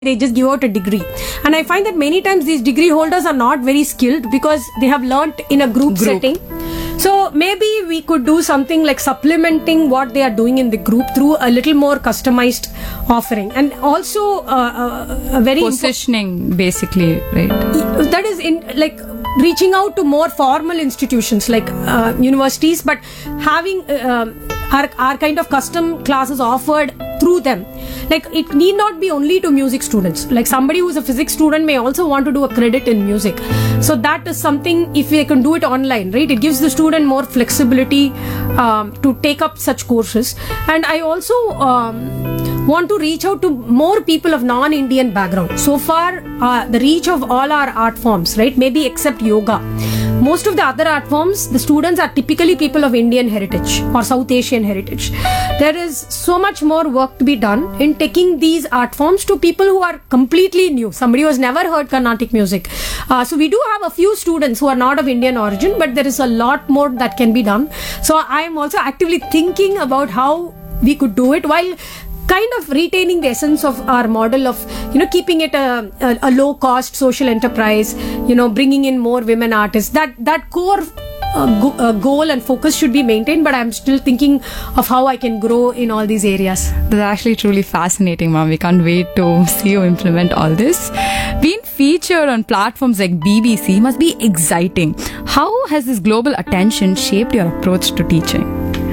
they just give out a degree. And I find that many times these degree holders are not very skilled because they have learnt in a group setting. So maybe we could do something like supplementing what they are doing in the group through a little more customized offering, and also a very positioning, basically, right? That is in like reaching out to more formal institutions like universities, but having our kind of custom classes offered through them. Like it need not be only to music students. Like somebody who is a physics student may also want to do a credit in music. So that is something, if we can do it online, right? It gives the student more flexibility to take up such courses. And I also want to reach out to more people of non-Indian background. So far, the reach of all our art forms, right? Maybe except yoga. Most of the other art forms, the students are typically people of Indian heritage or South Asian heritage. There is so much more work to be done in taking these art forms to people who are completely new. Somebody who has never heard Carnatic music. So we do have a few students who are not of Indian origin, but there is a lot more that can be done. So I am also actively thinking about how we could do it while kind of retaining the essence of our model of, keeping it a low cost social enterprise, bringing in more women artists. That core goal and focus should be maintained, but I'm still thinking of how I can grow in all these areas. That's actually truly fascinating, ma'am. We can't wait to see you implement all this. Being featured on platforms like BBC must be exciting. How has this global attention shaped your approach to teaching?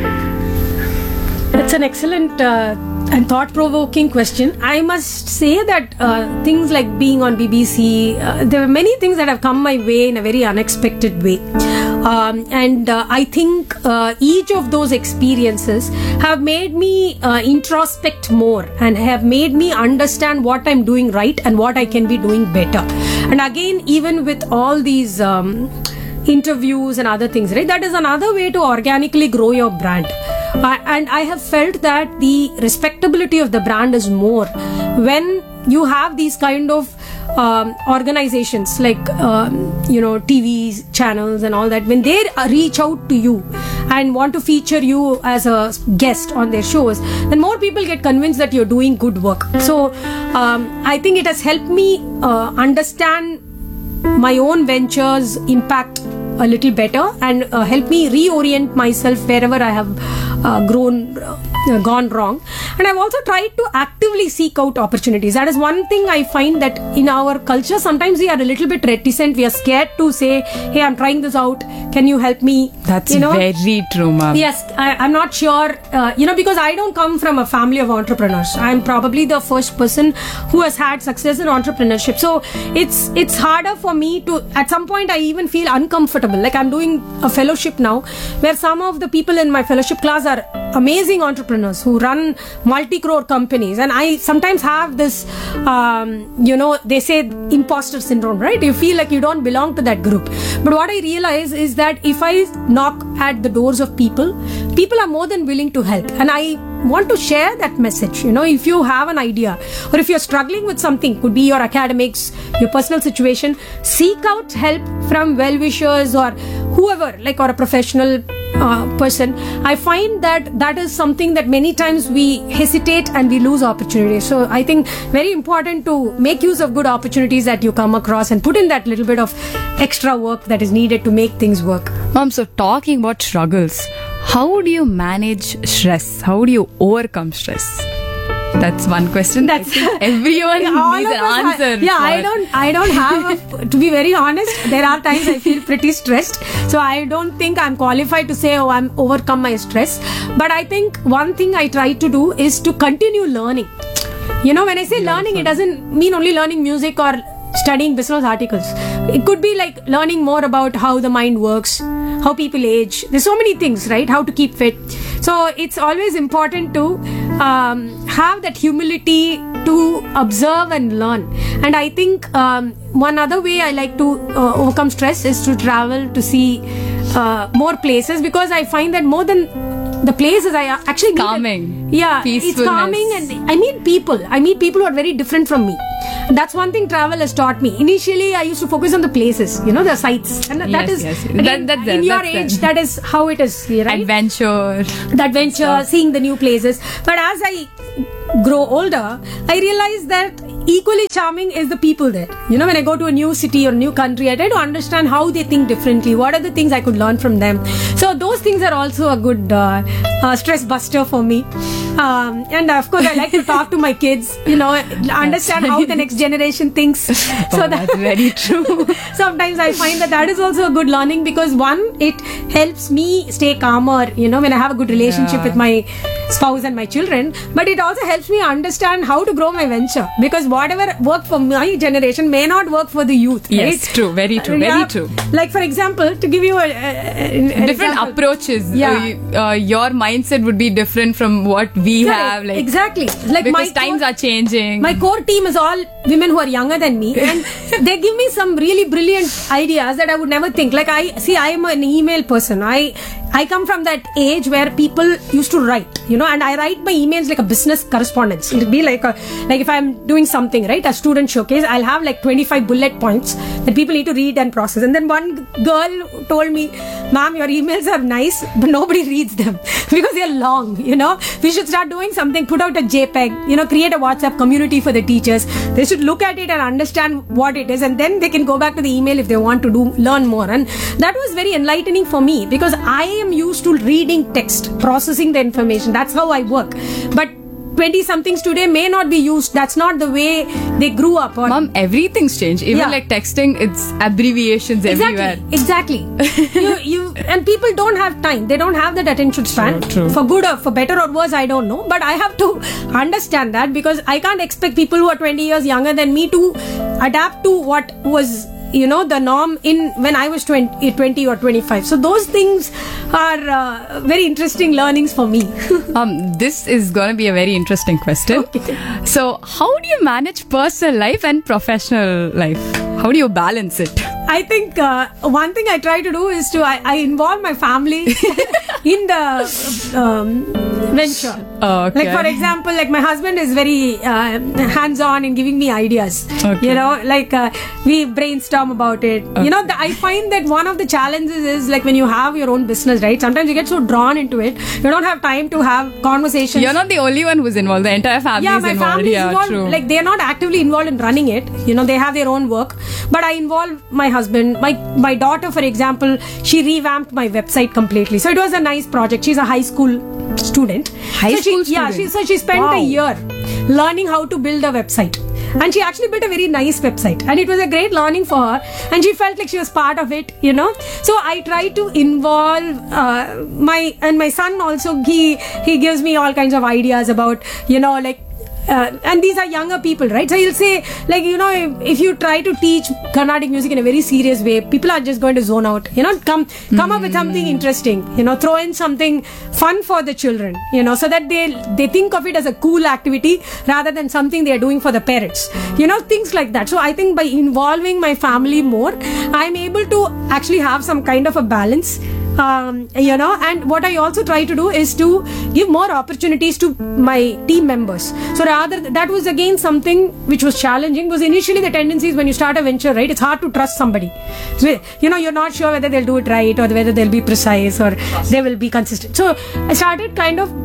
That's an excellent and thought-provoking question. I must say that things like being on BBC, there were many things that have come my way in a very unexpected way. And I think each of those experiences have made me introspect more and have made me understand what I'm doing right and what I can be doing better. And again, even with all these interviews and other things, right? That is another way to organically grow your brand. And I have felt that the respectability of the brand is more when you have these kind of organizations like TV channels and all that. When they reach out to you and want to feature you as a guest on their shows, then more people get convinced that you're doing good work. So I think it has helped me understand my own ventures impact a little better and help me reorient myself wherever I have gone wrong. And I've also tried to actively seek out opportunities. That is one thing I find that in our culture, sometimes we are a little bit reticent. We are scared to say, hey, I'm trying this out. Can you help me? That's very true, ma'am. Yes, I'm not sure, because I don't come from a family of entrepreneurs. I'm probably the first person who has had success in entrepreneurship. So it's harder for me to, at some point, I even feel uncomfortable. Like I'm doing a fellowship now where some of the people in my fellowship class are amazing entrepreneurs who run multi-crore companies, and I sometimes have this they say imposter syndrome, right? You feel like you don't belong to that group. But what I realize is that if I knock at the doors of people are more than willing to help, and I want to share that message. If you have an idea or if you're struggling with something, could be your academics, your personal situation, seek out help from well-wishers or whoever, or a professional person. I find that is something that many times we hesitate and we lose opportunities. So I think very important to make use of good opportunities that you come across and put in that little bit of extra work that is needed to make things work. Mom, so talking about struggles, how do you manage stress? How do you overcome stress? That's one question. That's everyone needs an answer. I don't have to be very honest, there are times I feel pretty stressed. So I don't think I'm qualified to say, I'm overcome my stress. But I think one thing I try to do is to continue learning. When I say learning, it doesn't mean only learning music or studying business articles. It could be like learning more about how the mind works, how people age. There's so many things, right? How to keep fit. So it's always important to have that humility to observe and learn. And I think one other way I like to overcome stress is to travel to see more places, because I find that more than the places I actually calming. It's calming, and I meet people who are very different from me. That's one thing travel has taught me. Initially, I used to focus on the places, the sights. And that is that is how it is, right? Adventure, seeing the new places. But as I grow older, I realize that equally charming is the people there. You know, when I go to a new city or new country, I try to understand how they think differently. What are the things I could learn from them? So those things are also a good stress buster for me. And of course, I like to talk to my kids. You know, understand how the next generation thinks. So that's very true. Sometimes I find that is also a good learning, because one, it helps me stay calmer. You know, when I have a good relationship with my spouse and my children, but it also helps me understand how to grow my venture, because whatever worked for my generation may not work for the youth. Yes, right? true, very true, very true. Like, for example, to give you a different example. approaches. Yeah. Your mindset would be different from what we Correct. have. Like, exactly. Like, because times are changing. My core team is all women who are younger than me, and they give me some really brilliant ideas that I would never think. Like, I am an email person. I come from that age where people used to write, you know, and I write my emails like a business correspondence. It'll be like if I'm doing something, right, a student showcase, I'll have like 25 bullet points that people need to read and process. And then one girl told me, "Ma'am, your emails are nice, but nobody reads them because they're long, you know. We should start doing something, put out a JPEG, you know, create a WhatsApp community for the teachers. They should look at it and understand what it is, and then they can go back to the email if they want to learn more." And that was very enlightening for me, because I am used to reading text, processing the information. That's how I work. But 20-somethings today may not be used. That's not the way they grew up. Mom, everything's changed. Even like texting, it's abbreviations everywhere. Exactly. you and people don't have time. They don't have that attention span. True. For good or for better or worse, I don't know. But I have to understand that, because I can't expect people who are 20 years younger than me to adapt to what was, you know, the norm when I was 20 or 25. So those things are very interesting learnings for me. This is going to be a very interesting question. Okay. So, how do you manage personal life and professional life? How do you balance it? I think one thing I try to do is I involve my family in the venture. Okay. Like, for example, like my husband is very hands-on in giving me ideas. Okay. You know, like we brainstorm about it. Okay. You know, I find that one of the challenges is, like, when you have your own business, right? Sometimes you get so drawn into it, you don't have time to have conversations. You're not the only one who's involved. The entire family is my involved. family is involved. True. Like, they're not actively involved in running it. You know, they have their own work. But I involve my husband. My daughter, for example, she revamped my website completely. So it was a nice project. She's a high school student. Student? Yeah, she spent a year learning how to build a website. And she actually built a very nice website, and it was a great learning for her, and she felt like she was part of it, you know. So I try to involve my son also. He gives me all kinds of ideas about, you know, like, and these are younger people, right? So he'll say, like, you know, if you try to teach Carnatic music in a very serious way, people are just going to zone out. You know, come up with something interesting. You know, throw in something fun for the children. You know, so that they think of it as a cool activity rather than something they are doing for the parents. You know, things like that. So I think by involving my family more, I'm able to actually have some kind of a balance. You know, and what I also try to do is to give more opportunities to my team members. So rather, that was again something which was challenging, because initially the tendency is, when you start a venture, right, it's hard to trust somebody. So, you know, you're not sure whether they'll do it right, or whether they'll be precise, or they will be consistent. So I started kind of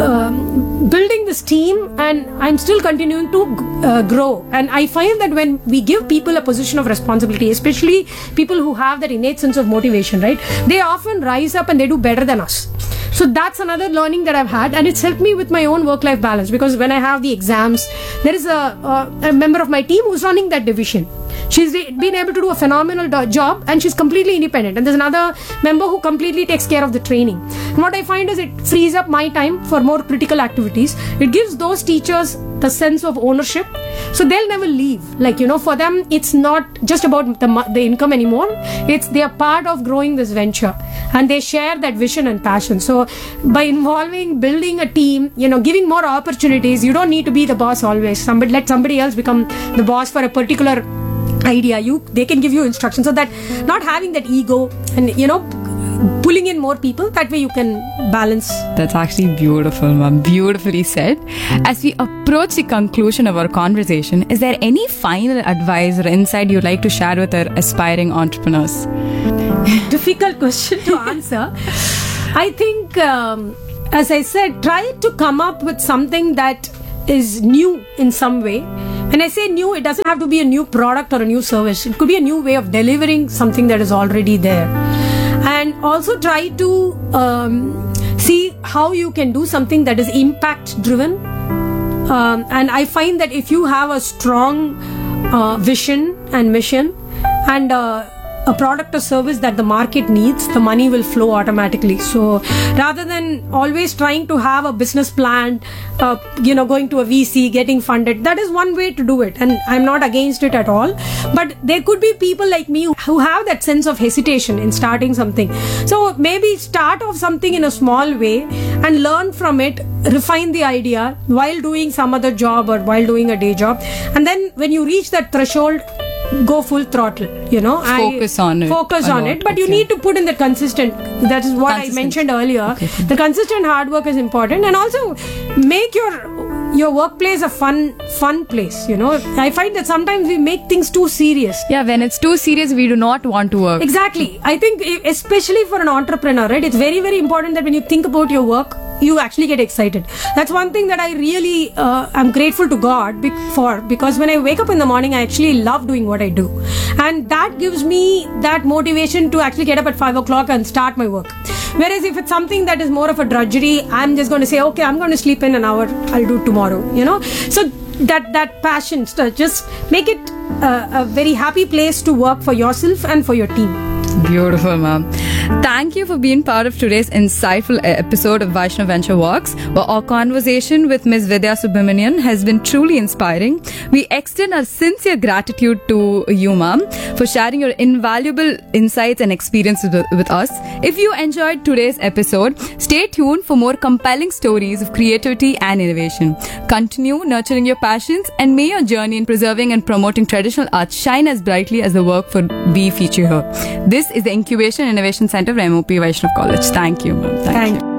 building this team, and I'm still continuing to grow. And I find that when we give people a position of responsibility, especially people who have that innate sense of motivation, right, they often rise up and they do better than us. So that's another learning that I've had, and it's helped me with my own work-life balance, because when I have the exams, there is a member of my team who's running that division. She's been able to do a phenomenal job, and she's completely independent. And there's another member who completely takes care of the training. And what I find is, it frees up my time for more critical activities. It gives those teachers the sense of ownership, so they'll never leave. Like, you know, for them, it's not just about the income anymore. It's they are part of growing this venture, and they share that vision and passion. So by involving, building a team, you know, giving more opportunities, you don't need to be the boss always. Let somebody else become the boss for a particular idea. They can give you instructions, so that not having that ego, and, you know, pulling in more people, that way you can balance. That's actually beautiful, Mom. Beautifully said. As we approach the conclusion of our conversation, is there any final advice or insight you'd like to share with our aspiring entrepreneurs? Difficult question to answer. I think, as I said, try to come up with something that is new in some way, When I say new, it doesn't have to be a new product or a new service. It could be a new way of delivering something that is already there. And also try to see how you can do something that is impact driven. And I find that if you have a strong vision and mission and a product or service that the market needs, the money will flow automatically. So rather than always trying to have a business plan, going to a VC, getting funded, that is one way to do it, and I'm not against it at all. But there could be people like me who have that sense of hesitation in starting something. So maybe start off something in a small way and learn from it, refine the idea while doing some other job or while doing a day job, and then when you reach that threshold, go full throttle, Focus on it. But you need to put in the consistent. That is what I mentioned earlier. Okay. The consistent hard work is important, and also make your workplace a fun place. I find that sometimes we make things too serious. Yeah, when it's too serious, we do not want to work. Exactly. I think especially for an entrepreneur, right? It's very, very important that when you think about your work, you actually get excited. That's one thing that I really am grateful to God for, because when I wake up in the morning, I actually love doing what I do, and that gives me that motivation to actually get up at 5 o'clock and start my work. Whereas if it's something that is more of a drudgery, I'm just going to say, okay, I'm going to sleep in an hour, I'll do it tomorrow. So that passion, just make it a very happy place to work for yourself and for your team. Beautiful, ma'am. Thank you for being part of today's insightful episode of Vaishnav Venture Works, where our conversation with Ms. Vidya Subramanian has been truly inspiring. We extend our sincere gratitude to you, ma'am, for sharing your invaluable insights and experiences with us. If you enjoyed today's episode, stay tuned for more compelling stories of creativity and innovation. Continue nurturing your passions, and may your journey in preserving and promoting traditional arts shine as brightly as the work we feature here. This is the Incubation Innovation Center of MOP Vaishnav College. Thank you, ma'am. Thank you.